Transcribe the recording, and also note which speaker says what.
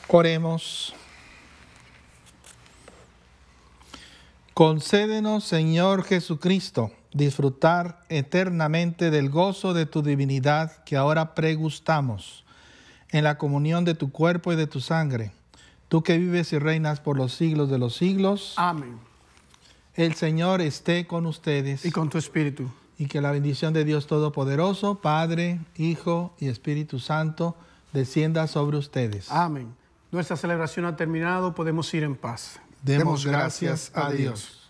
Speaker 1: Oremos. Concédenos, Señor Jesucristo, disfrutar eternamente del gozo de tu divinidad que ahora pregustamos, en la comunión de tu cuerpo y de tu sangre, tú que vives y reinas por los siglos de los siglos.
Speaker 2: Amén.
Speaker 1: El Señor esté con ustedes.
Speaker 2: Y con tu espíritu.
Speaker 1: Y que la bendición de Dios Todopoderoso, Padre, Hijo y Espíritu Santo, descienda sobre ustedes.
Speaker 2: Amén. Nuestra celebración ha terminado, podemos ir en paz.
Speaker 1: Demos gracias a Dios.